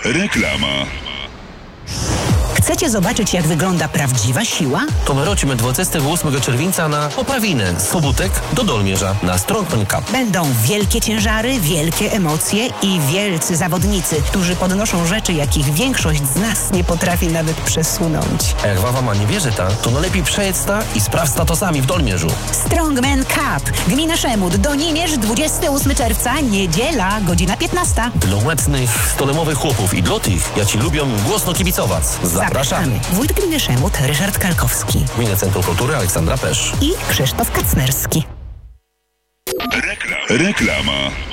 Reklama. Chcecie zobaczyć, jak wygląda prawdziwa siła? To my rocimy 28 czerwca na Oprawinę z Sobótek do Dolmierza na Strongman Cup. Będą wielkie ciężary, wielkie emocje i wielcy zawodnicy, którzy podnoszą rzeczy, jakich większość z nas nie potrafi nawet przesunąć. A jak wawa ma nie wierzy to najlepiej przejedź ta i sprawdź to sami w Dolmierzu. Strongman Cup. Gmina Szemut, Donimierz, 28 czerwca, niedziela, godzina 15. Dla łętnych, stolemowych chłopów i dla tych, ja ci lubią głośno kibicować. Zapraszamy. Wójt Gminy Szemut, Ryszard Kalkowski. Gminne Centrum Kultury Aleksandra Pesz. I Krzysztof Kacnerski. Reklama.